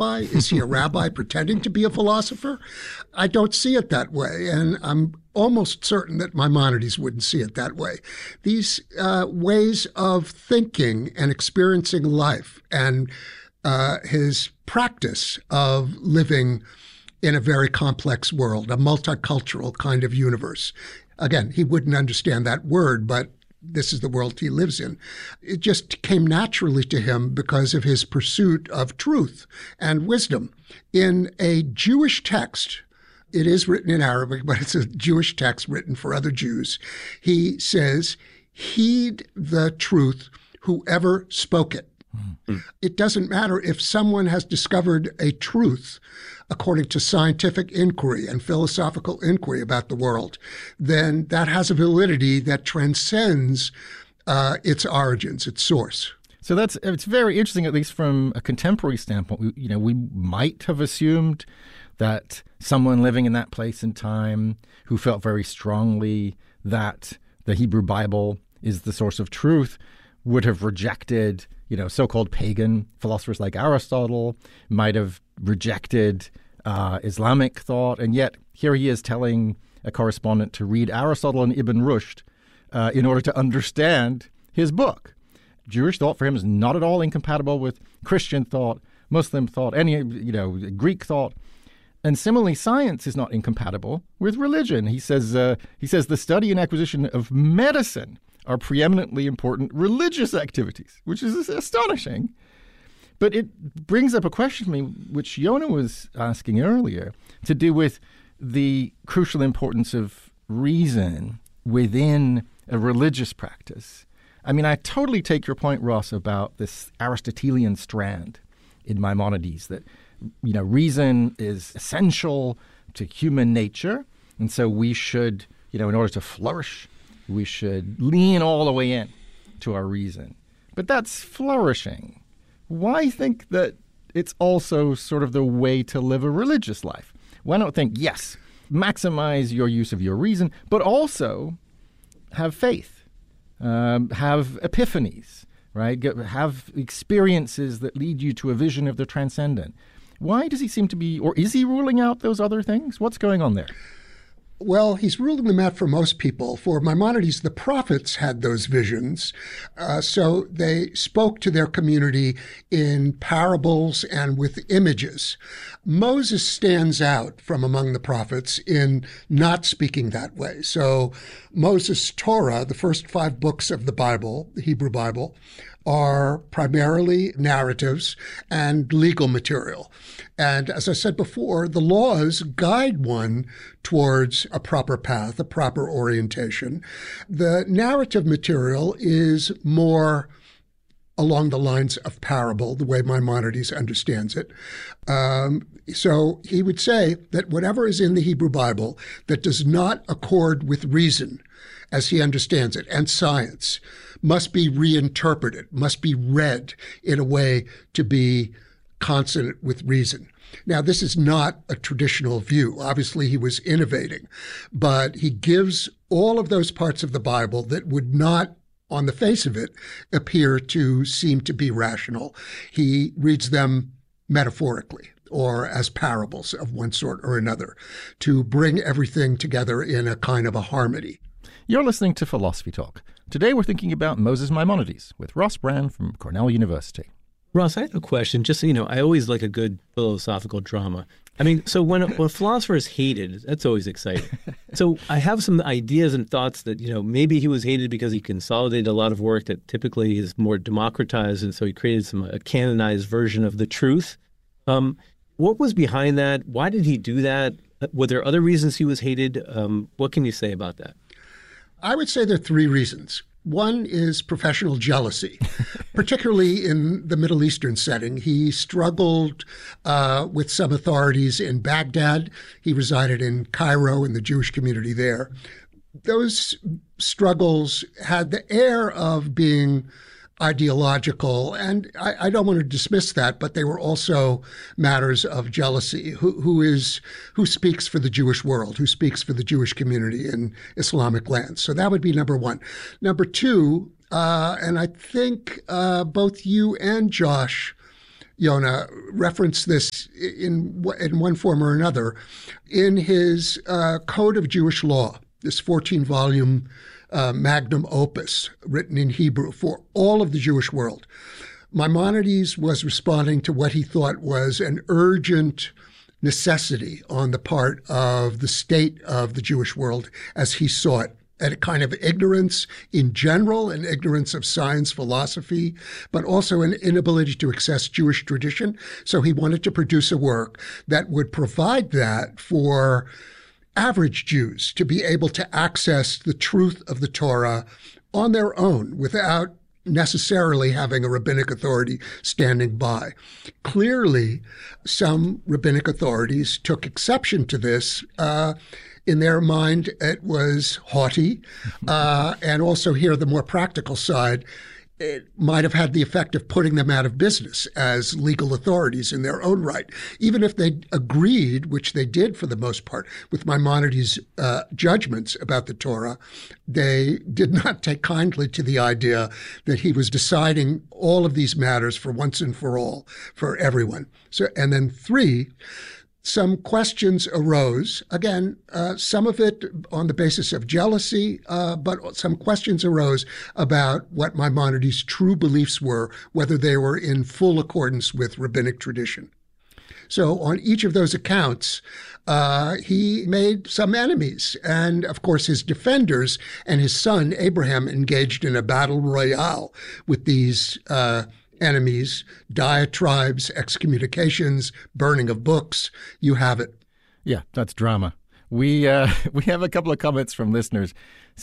rabbi? Is he a rabbi pretending to be a philosopher? I don't see it that way, and I'm almost certain that Maimonides wouldn't see it that way. These ways of thinking and experiencing life and his practice of living in a very complex world, a multicultural kind of universe. Again, he wouldn't understand that word, but this is the world he lives in. It just came naturally to him because of his pursuit of truth and wisdom. In a Jewish text, it is written in Arabic, but it's a Jewish text written for other Jews. He says, "Heed the truth, whoever spoke it." Mm-hmm. It doesn't matter if someone has discovered a truth according to scientific inquiry and philosophical inquiry about the world, then that has a validity that transcends its origins, its source. So it's very interesting, at least from a contemporary standpoint. We might have assumed that someone living in that place and time who felt very strongly that the Hebrew Bible is the source of truth would have rejected, so-called pagan philosophers like Aristotle, might have rejected Islamic thought. And yet here he is telling a correspondent to read Aristotle and Ibn Rushd in order to understand his book. Jewish thought for him is not at all incompatible with Christian thought, Muslim thought, any, Greek thought. And similarly, science is not incompatible with religion. He says the study and acquisition of medicine are preeminently important religious activities, which is astonishing. But it brings up a question for me, which Yonah was asking earlier, to do with the crucial importance of reason within a religious practice. I mean, I totally take your point, Ross, about this Aristotelian strand in Maimonides, that reason is essential to human nature. And so we should, in order to flourish, we should lean all the way in to our reason. But that's flourishing. Why think that it's also sort of the way to live a religious life? Why not think, yes, maximize your use of your reason, but also have faith, have epiphanies, right? Have experiences that lead you to a vision of the transcendent. Why does he seem to be, or is he ruling out those other things? What's going on there? Well, he's ruling them out for most people. For Maimonides, the prophets had those visions. So they spoke to their community in parables and with images. Moses stands out from among the prophets in not speaking that way. So Moses' Torah, the first 5 books of the Bible, the Hebrew Bible, are primarily narratives and legal material. And as I said before, the laws guide one towards a proper path, a proper orientation. The narrative material is more along the lines of parable, the way Maimonides understands it. So he would say that whatever is in the Hebrew Bible that does not accord with reason, as he understands it, and science, must be reinterpreted, must be read in a way to be consonant with reason. Now, this is not a traditional view. Obviously, he was innovating, but he gives all of those parts of the Bible that would not, on the face of it, appear to seem to be rational. He reads them metaphorically or as parables of one sort or another to bring everything together in a kind of a harmony. You're listening to Philosophy Talk. Today we're thinking about Moses Maimonides with Ross Brand from Cornell University. Ross, I have a question. Just so you know, I always like a good philosophical drama. I mean, so when a philosopher is hated, that's always exciting. So I have some ideas and thoughts that, maybe he was hated because he consolidated a lot of work that typically is more democratized, and so he created a canonized version of the truth. What was behind that? Why did he do that? Were there other reasons he was hated? What can you say about that? I would say there are 3 reasons. One is professional jealousy, particularly in the Middle Eastern setting. He struggled with some authorities in Baghdad. He resided in Cairo in the Jewish community there. Those struggles had the air of being ideological, and I don't want to dismiss that, but they were also matters of jealousy. Who speaks for the Jewish world? Who speaks for the Jewish community in Islamic lands? So that would be number 1. Number 2, and I think both you and Josh Yonah referenced this in one form or another in his Code of Jewish Law, this 14-volume magnum opus written in Hebrew for all of the Jewish world. Maimonides was responding to what he thought was an urgent necessity on the part of the state of the Jewish world as he saw it. And a kind of ignorance in general, an ignorance of science, philosophy, but also an inability to access Jewish tradition. So he wanted to produce a work that would provide that for average Jews to be able to access the truth of the Torah on their own without necessarily having a rabbinic authority standing by. Clearly, some rabbinic authorities took exception to this. In their mind, it was haughty. And also here, the more practical side, it might have had the effect of putting them out of business as legal authorities in their own right. Even if they agreed, which they did for the most part, with Maimonides' judgments about the Torah, they did not take kindly to the idea that he was deciding all of these matters for once and for all, for everyone. So, and then 3, some questions arose, again, some of it on the basis of jealousy, but some questions arose about what Maimonides' true beliefs were, whether they were in full accordance with rabbinic tradition. So on each of those accounts, he made some enemies. And of course, his defenders and his son, Abraham, engaged in a battle royale with these enemies, diatribes, excommunications, burning of books. You have it. Yeah, that's drama. We have a couple of comments from listeners.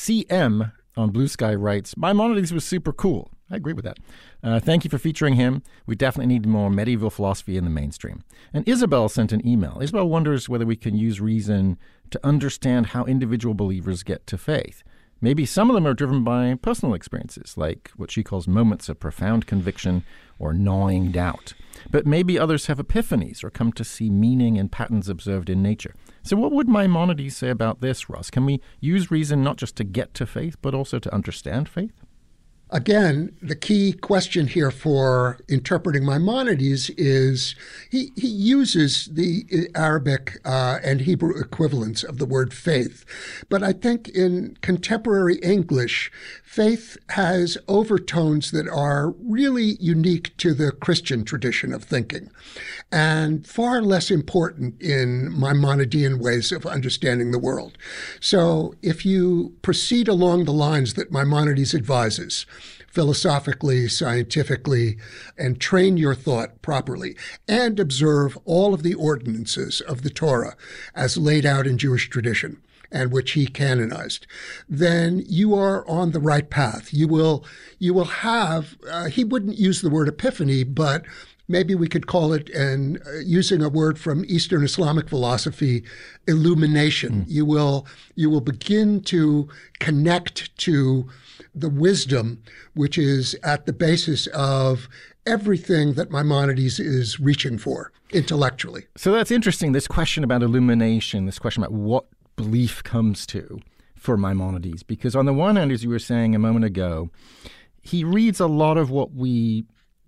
CM on Blue Sky writes, Maimonides was super cool. I agree with that. Thank you for featuring him. We definitely need more medieval philosophy in the mainstream. And Isabel sent an email. Isabel wonders whether we can use reason to understand how individual believers get to faith. Maybe some of them are driven by personal experiences, like what she calls moments of profound conviction or gnawing doubt. But maybe others have epiphanies or come to see meaning in patterns observed in nature. So what would Maimonides say about this, Ross? Can we use reason not just to get to faith, but also to understand faith? Again, the key question here for interpreting Maimonides is he uses the Arabic and Hebrew equivalents of the word faith. But I think in contemporary English, faith has overtones that are really unique to the Christian tradition of thinking and far less important in Maimonidean ways of understanding the world. So if you proceed along the lines that Maimonides advises, philosophically, scientifically, and train your thought properly, and observe all of the ordinances of the Torah as laid out in Jewish tradition, and which he canonized, then you are on the right path. You will have, he wouldn't use the word epiphany, but maybe we could call it, and using a word from Eastern Islamic philosophy, illumination. You will begin to connect to the wisdom which is at the basis of everything that Maimonides is reaching for intellectually. So that's interesting, this question about illumination, this question about what belief comes to for Maimonides. Because on the one hand, as you were saying a moment ago, he reads a lot of what we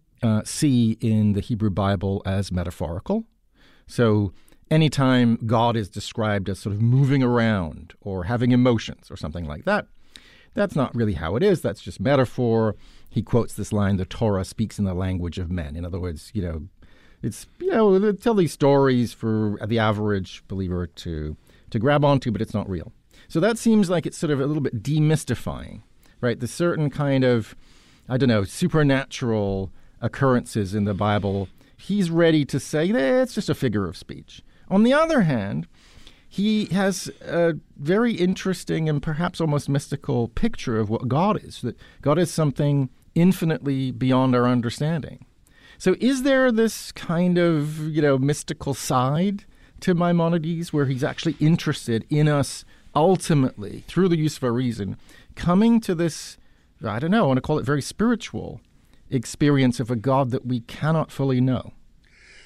see in the Hebrew Bible as metaphorical. So anytime God is described as sort of moving around or having emotions or something like that, that's not really how it is. That's just metaphor. He quotes this line, the Torah speaks in the language of men. In other words, it's, they tell these stories for the average believer to grab onto, but it's not real. So that seems like it's sort of a little bit demystifying, right? The certain kind of, supernatural occurrences in the Bible, he's ready to say, it's just a figure of speech. On the other hand, he has a very interesting and perhaps almost mystical picture of what God is, that God is something infinitely beyond our understanding. So is there this kind of, mystical side to Maimonides where he's actually interested in us ultimately, through the use of our reason, coming to this, I want to call it very spiritual experience of a God that we cannot fully know?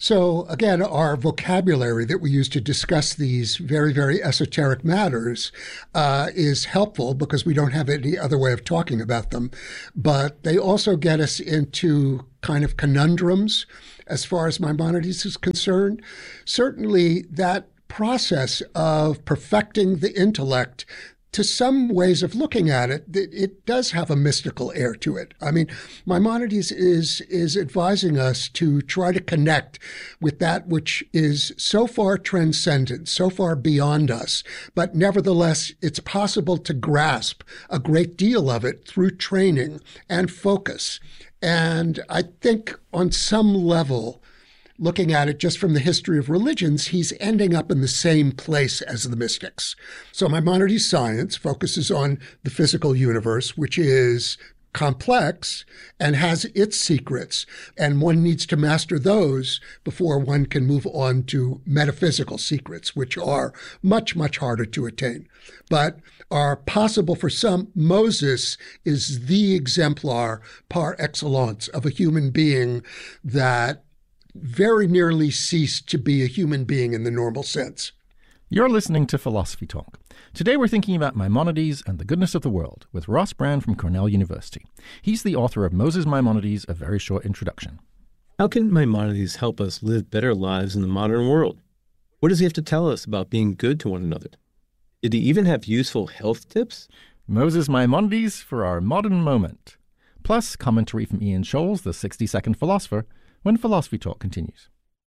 So again, our vocabulary that we use to discuss these very, very esoteric matters is helpful because we don't have any other way of talking about them. But they also get us into kind of conundrums as far as Maimonides is concerned. Certainly that process of perfecting the intellect, to some ways of looking at it, it does have a mystical air to it. I mean, Maimonides is advising us to try to connect with that which is so far transcendent, so far beyond us, but nevertheless, it's possible to grasp a great deal of it through training and focus. And I think on some level, looking at it just from the history of religions, he's ending up in the same place as the mystics. So Maimonides' science focuses on the physical universe, which is complex and has its secrets, and one needs to master those before one can move on to metaphysical secrets, which are much, much harder to attain, but are possible for some. Moses is the exemplar par excellence of a human being that very nearly ceased to be a human being in the normal sense. You're listening to Philosophy Talk. Today we're thinking about Maimonides and the goodness of the world with Ross Brand from Cornell University. He's the author of Moses Maimonides, A Very Short Introduction. How can Maimonides help us live better lives in the modern world? What does he have to tell us about being good to one another? Did he even have useful health tips? Moses Maimonides for our modern moment. Plus commentary from Ian Scholes, the 60-second philosopher, when Philosophy Talk continues.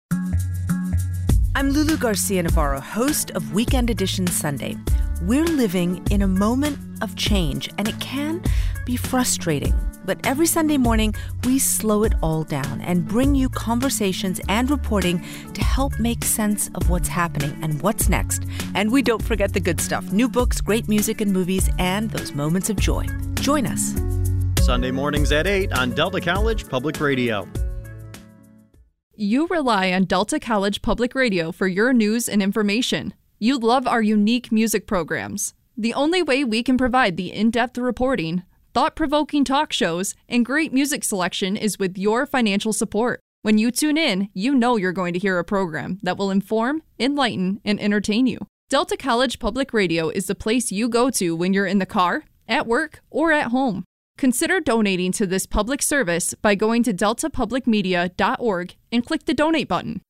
I'm Lulu Garcia-Navarro, host of Weekend Edition Sunday. We're living in a moment of change, and it can be frustrating. But every Sunday morning, we slow it all down and bring you conversations and reporting to help make sense of what's happening and what's next. And we don't forget the good stuff: new books, great music and movies, and those moments of joy. Join us. Sunday mornings at 8 on Delta College Public Radio. You rely on Delta College Public Radio for your news and information. You love our unique music programs. The only way we can provide the in-depth reporting, thought-provoking talk shows, and great music selection is with your financial support. When you tune in, you know you're going to hear a program that will inform, enlighten, and entertain you. Delta College Public Radio is the place you go to when you're in the car, at work, or at home. Consider donating to this public service by going to deltapublicmedia.org and click the donate button.